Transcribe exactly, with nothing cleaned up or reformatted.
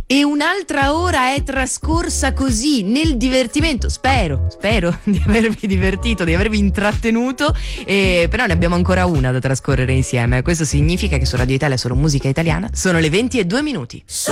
E un'altra ora è trascorsa così nel divertimento. Spero, spero di avervi divertito, di avervi intrattenuto, eh, però ne abbiamo ancora una da trascorrere insieme. Questo significa che su Radio Italia solo musica italiana sono le venti e due minuti.